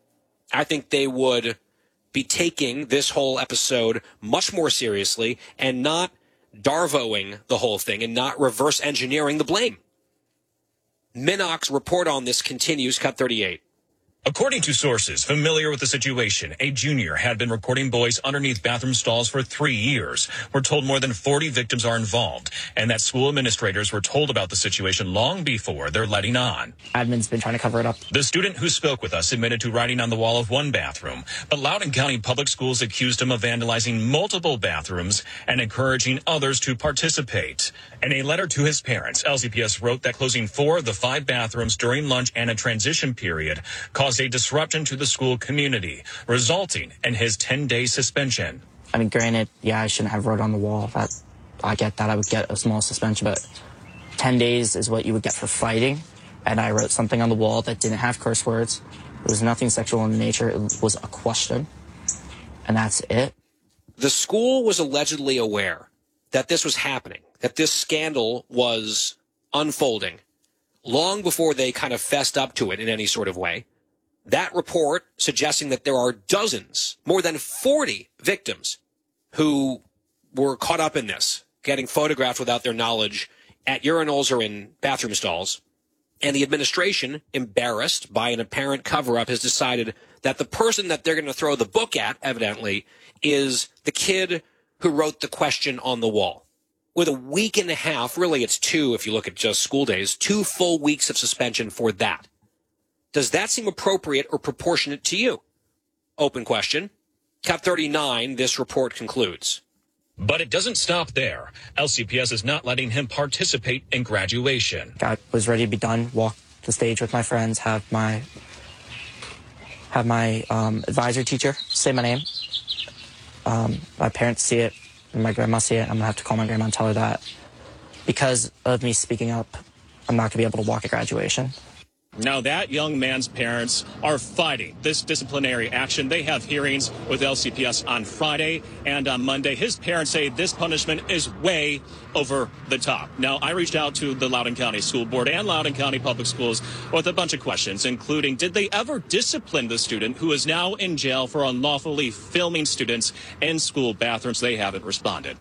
I think they would be taking this whole episode much more seriously and not Darvoing the whole thing and not reverse engineering the blame. Minnock's report on this continues, cut thirty-eight. According to sources familiar with the situation, a junior had been recording boys underneath bathroom stalls for three years. We're told more than forty victims are involved, and that school administrators were told about the situation long before they're letting on. Admin's been trying to cover it up. The student who spoke with us admitted to writing on the wall of one bathroom, but Loudoun County Public Schools accused him of vandalizing multiple bathrooms and encouraging others to participate. In a letter to his parents, L C P S wrote that closing four of the five bathrooms during lunch and a transition period caused a disruption to the school community, resulting in his ten-day suspension. I mean, granted, yeah, I shouldn't have wrote on the wall. That I get that I would get a small suspension, but ten days is what you would get for fighting. And I wrote something on the wall that didn't have curse words. It was nothing sexual in nature. It was a question. And that's it. The school was allegedly aware that this was happening, that this scandal was unfolding long before they kind of fessed up to it in any sort of way. That report suggesting that there are dozens, more than forty victims who were caught up in this, getting photographed without their knowledge at urinals or in bathroom stalls. And the administration, embarrassed by an apparent cover-up, has decided that the person that they're going to throw the book at, evidently, is the kid who wrote the question on the wall. With a week and a half, really it's two if you look at just school days, two full weeks of suspension for that. Does that seem appropriate or proportionate to you? Open question. Cut thirty-nine, this report concludes. But it doesn't stop there. L C P S is not letting him participate in graduation. I was ready to be done, walk the stage with my friends, have my have my um, advisor teacher say my name. Um, my parents see it, and my grandma see it. I'm going to have to call my grandma and tell her that. Because of me speaking up, I'm not going to be able to walk at graduation. Now, that young man's parents are fighting this disciplinary action. They have hearings with L C P S on Friday and on Monday. His parents say this punishment is way over the top. Now, I reached out to the Loudoun County School Board and Loudoun County Public Schools with a bunch of questions, including did they ever discipline the student who is now in jail for unlawfully filming students in school bathrooms? They haven't responded.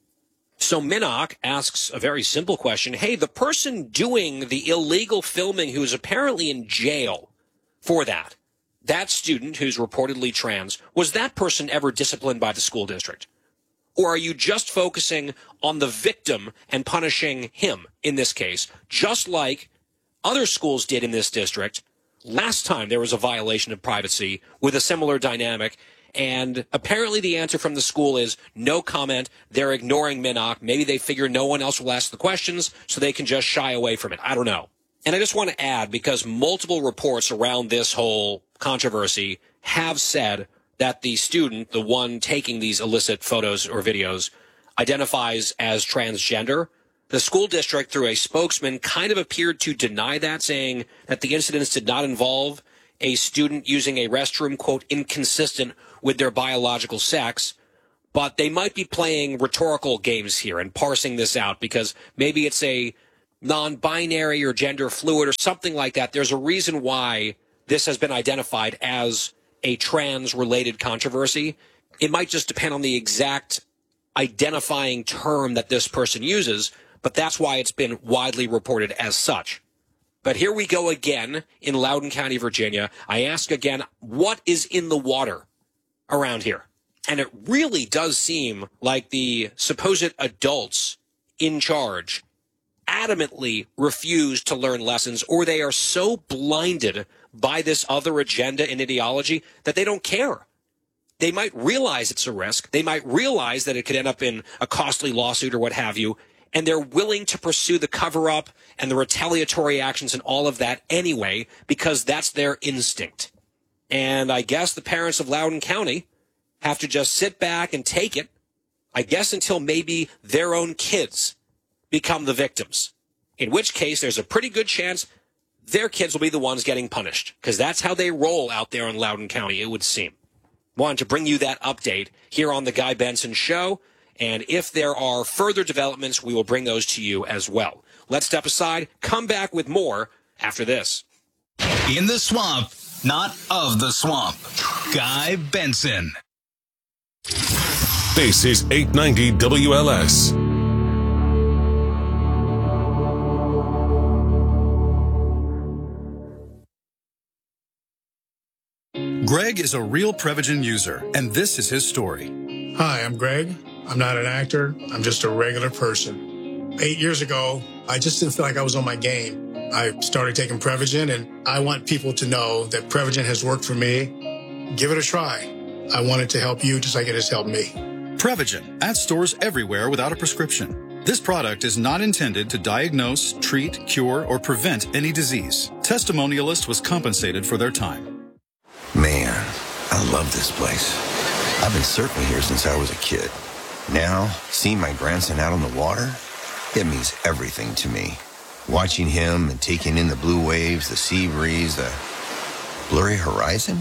So Minnock asks a very simple question. Hey, the person doing the illegal filming who is apparently in jail for that, that student who's reportedly trans, was that person ever disciplined by the school district? Or are you just focusing on the victim and punishing him in this case, just like other schools did in this district last time there was a violation of privacy with a similar dynamic? And apparently the answer from the school is no comment. They're ignoring Minnock. Maybe they figure no one else will ask the questions, so they can just shy away from it. I don't know. And I just want to add, because multiple reports around this whole controversy have said that the student, the one taking these illicit photos or videos, identifies as transgender. The school district, through a spokesman, kind of appeared to deny that, saying that the incidents did not involve a student using a restroom, quote, inconsistent with their biological sex, but they might be playing rhetorical games here and parsing this out because maybe it's a non-binary or gender fluid or something like that. There's a reason why this has been identified as a trans-related controversy. It might just depend on the exact identifying term that this person uses, but that's why it's been widely reported as such. But here we go again in Loudoun County, Virginia. I ask again, what is in the water around here? And it really does seem like the supposed adults in charge adamantly refuse to learn lessons, or they are so blinded by this other agenda and ideology that they don't care. They might realize it's a risk. They might realize that it could end up in a costly lawsuit or what have you, and they're willing to pursue the cover-up and the retaliatory actions and all of that anyway, because that's their instinct. And I guess the parents of Loudoun County have to just sit back and take it, I guess until maybe their own kids become the victims, in which case there's a pretty good chance their kids will be the ones getting punished, because that's how they roll out there in Loudoun County, it would seem. Wanted to bring you that update here on the Guy Benson Show, and if there are further developments, we will bring those to you as well. Let's step aside, come back with more after this. In the swamp, not of the swamp. Guy Benson. This is eight ninety W L S. Greg is a real Prevagen user, and this is his story. Hi, I'm Greg. I'm not an actor. I'm just a regular person. Eight years ago, I just didn't feel like I was on my game. I started taking Prevagen, and I want people to know that Prevagen has worked for me. Give it a try. I want it to help you just like it has helped me. Prevagen, at stores everywhere without a prescription. This product is not intended to diagnose, treat, cure, or prevent any disease. Testimonialist was compensated for their time. Man, I love this place. I've been surfing here since I was a kid. Now, seeing my grandson out on the water, it means everything to me. Watching him and taking in the blue waves, the sea breeze, the blurry horizon.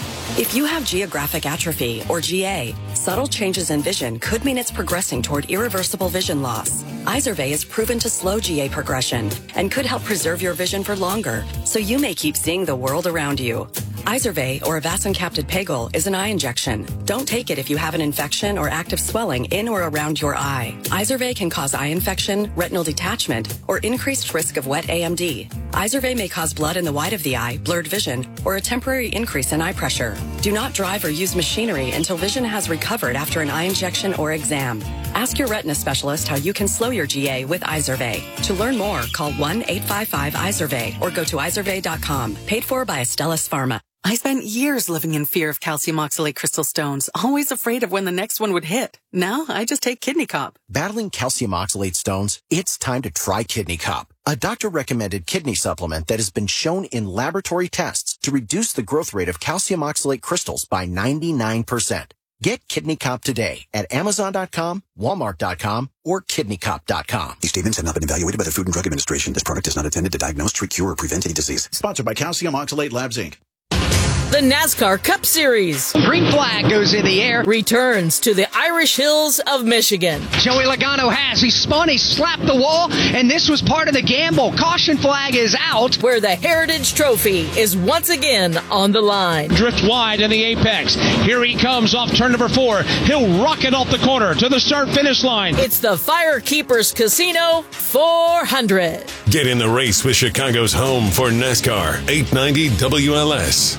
If you have geographic atrophy, or G A, subtle changes in vision could mean it's progressing toward irreversible vision loss. Izervay is proven to slow G A progression and could help preserve your vision for longer, so you may keep seeing the world around you. Izervay, or avacincaptad pegol, is an eye injection. Don't take it if you have an infection or active swelling in or around your eye. Izervay can cause eye infection, retinal detachment, or increased risk of wet A M D. Izervay may cause blood in the white of the eye, blurred vision, or a temporary increase in eye pressure. Do not drive or use machinery until vision has recovered after an eye injection or exam. Ask your retina specialist how you can slow your G A with Izervay. To learn more, call one eight five five Izervay or go to izervay dot com. Paid for by Astellas Pharma. I spent years living in fear of calcium oxalate crystal stones, always afraid of when the next one would hit. Now, I just take Kidney Cop. Battling calcium oxalate stones? It's time to try Kidney Cop, a doctor-recommended kidney supplement that has been shown in laboratory tests to reduce the growth rate of calcium oxalate crystals by ninety-nine percent. Get Kidney Cop today at amazon dot com, walmart dot com, or kidney cop dot com. These statements have not been evaluated by the Food and Drug Administration. This product is not intended to diagnose, treat, cure, or prevent any disease. Sponsored by Calcium Oxalate Labs, Incorporated. The NASCAR Cup Series. Green flag goes in the air. Returns to the Irish Hills of Michigan. Joey Logano has. He spun, he slapped the wall, and this was part of the gamble. Caution flag is out. Where the Heritage Trophy is once again on the line. Drift wide in the apex. Here he comes off turn number four. He'll rocket off the corner to the start-finish line. It's the Firekeepers Casino four hundred. Get in the race with Chicago's home for NASCAR, eight ninety W L S.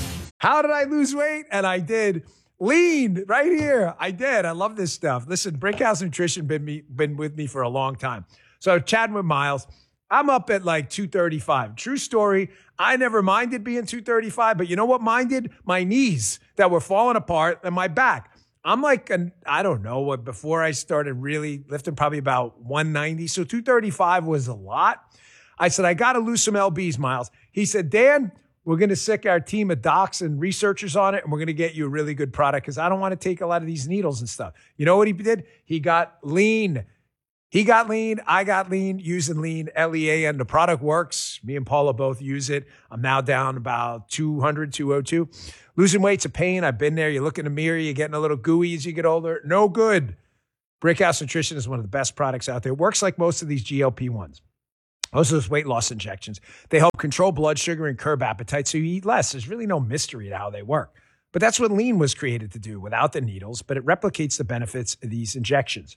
How did I lose weight? And I did. Lean right here. I did. I love this stuff. Listen, Brickhouse Nutrition been me been with me for a long time. So chatting with Miles, I'm up at like two thirty-five. True story. I never minded being two thirty-five, but you know what minded? My knees that were falling apart and my back. I'm like, an, I don't know what, before I started really lifting, probably about one ninety. So two thirty-five was a lot. I said, I got to lose some L Bs, Miles. He said, Dan, we're going to sick our team of docs and researchers on it, and we're going to get you a really good product because I don't want to take a lot of these needles and stuff. You know what he did? He got lean. He got lean. I got lean using lean, L E A N. The product works. Me and Paula both use it. I'm now down about two hundred, two oh two. Losing weight's a pain. I've been there. You look in the mirror, you're getting a little gooey as you get older. No good. Brickhouse Nutrition is one of the best products out there. It works like most of these G L P ones. Most of those weight loss injections. They help control blood sugar and curb appetite so you eat less. There's really no mystery to how they work. But that's what lean was created to do without the needles, but it replicates the benefits of these injections.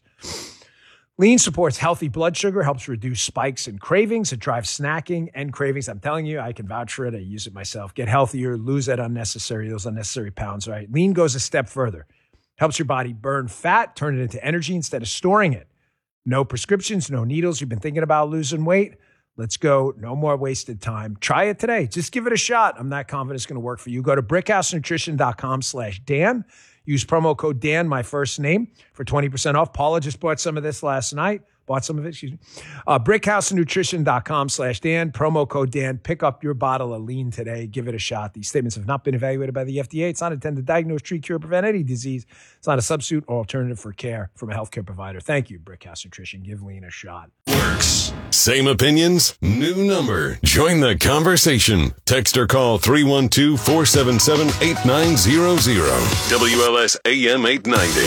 Lean supports healthy blood sugar, helps reduce spikes and cravings. It drives snacking and cravings. I'm telling you, I can vouch for it. I use it myself. Get healthier, lose that unnecessary, those unnecessary pounds, right? Lean goes a step further. Helps your body burn fat, turn it into energy instead of storing it. No prescriptions, no needles. You've been thinking about losing weight? Let's go. No more wasted time. Try it today. Just give it a shot. I'm not confident it's going to work for you. Go to brickhousenutrition.com slash Dan. Use promo code Dan, my first name, for twenty percent off. Paula just bought some of this last night. Bought some of it, excuse me. Uh, brickhousenutrition.com slash Dan. Promo code Dan. Pick up your bottle of lean today. Give it a shot. These statements have not been evaluated by the F D A. It's not intended to diagnose, treat, cure, prevent any disease. It's not a substitute or alternative for care from a healthcare provider. Thank you, Brickhouse Nutrition. Give lean a shot. Works. Same opinions, new number. Join the conversation. Text or call three one two, four seven seven, eight nine zero zero. W L S A M eight ninety.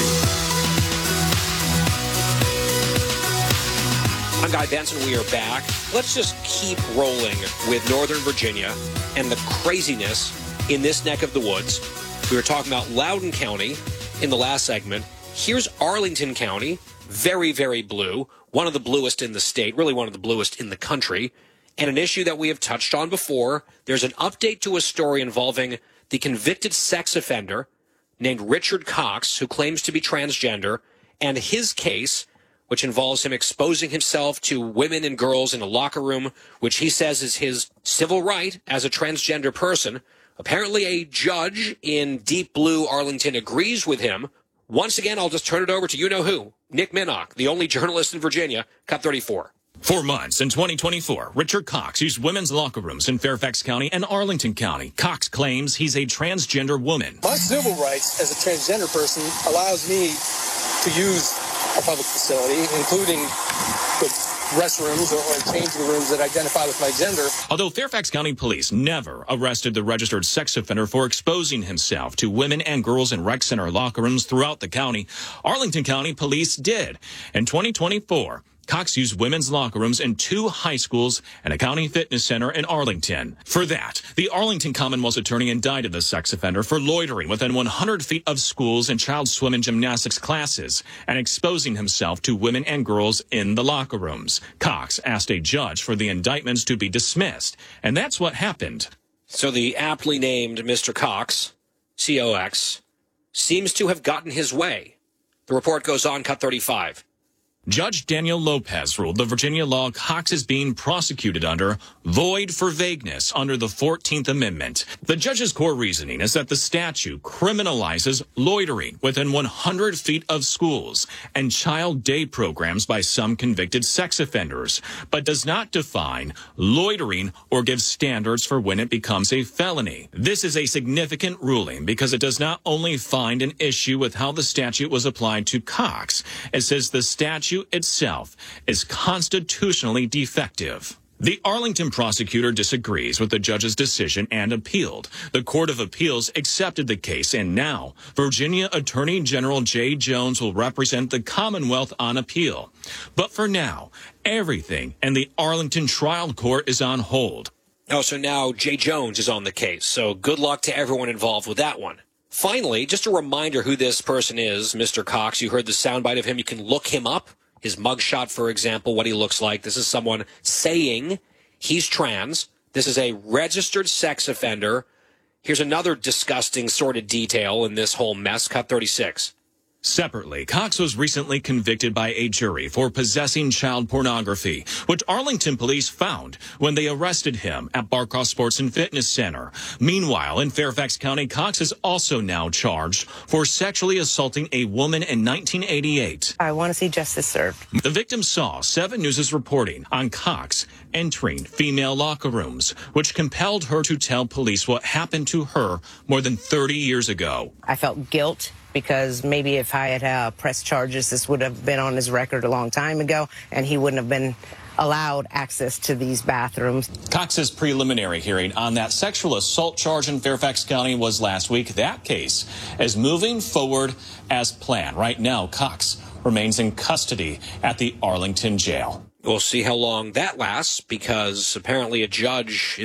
I'm Guy Benson. We are back. Let's just keep rolling with Northern Virginia and the craziness in this neck of the woods. We were talking about Loudoun County in the last segment. Here's Arlington County, very, very blue, one of the bluest in the state, really one of the bluest in the country, and an issue that we have touched on before. There's an update to a story involving the convicted sex offender named Richard Cox, who claims to be transgender, and his case, which involves him exposing himself to women and girls in a locker room, which he says is his civil right as a transgender person. Apparently a judge in Deep Blue Arlington agrees with him. Once again, I'll just turn it over to you-know-who, Nick Minnock, the only journalist in Virginia, Cut thirty-four. For months in twenty twenty-four, Richard Cox used women's locker rooms in Fairfax County and Arlington County. Cox claims he's a transgender woman. My civil rights as a transgender person allows me to use a public facility, including the restrooms or, or changing rooms that identify with my gender. Although Fairfax County Police never arrested the registered sex offender for exposing himself to women and girls in rec center locker rooms throughout the county, Arlington County Police did. In twenty twenty-four, Cox used women's locker rooms in two high schools and a county fitness center in Arlington. For that, the Arlington Commonwealth's attorney indicted the sex offender for loitering within one hundred feet of schools and child swim and gymnastics classes and exposing himself to women and girls in the locker rooms. Cox asked a judge for the indictments to be dismissed, and that's what happened. So the aptly named Mister Cox, C O X, seems to have gotten his way. The report goes on, Cut thirty-five. Judge Daniel Lopez ruled the Virginia law Cox is being prosecuted under void for vagueness under the fourteenth Amendment. The judge's core reasoning is that the statute criminalizes loitering within one hundred feet of schools and child day programs by some convicted sex offenders, but does not define loitering or give standards for when it becomes a felony. This is a significant ruling because it does not only find an issue with how the statute was applied to Cox, it says the statute itself is constitutionally defective. The Arlington prosecutor disagrees with the judge's decision and appealed. The Court of Appeals accepted the case, and now Virginia Attorney General Jay Jones will represent the Commonwealth on appeal. But for now, everything in the Arlington trial court is on hold. Oh, so now Jay Jones is on the case. So good luck to everyone involved with that one. Finally, just a reminder who this person is, Mister Cox. You heard the soundbite of him. You can look him up. His mugshot, for example, what he looks like. This is someone saying he's trans. This is a registered sex offender. Here's another disgusting sordid detail in this whole mess. Cut thirty-six. Separately, Cox was recently convicted by a jury for possessing child pornography, which Arlington police found when they arrested him at Barcross Sports and Fitness Center. Meanwhile, in Fairfax County, Cox is also now charged for sexually assaulting a woman in nineteen eighty-eight. I want to see justice served. The victim saw seven News' reporting on Cox entering female locker rooms, which compelled her to tell police what happened to her more than thirty years ago. I felt guilt, because maybe if I had uh, pressed charges, this would have been on his record a long time ago, and he wouldn't have been allowed access to these bathrooms. Cox's preliminary hearing on that sexual assault charge in Fairfax County was last week. That case is moving forward as planned. Right now, Cox remains in custody at the Arlington jail. We'll see how long that lasts, because apparently a judge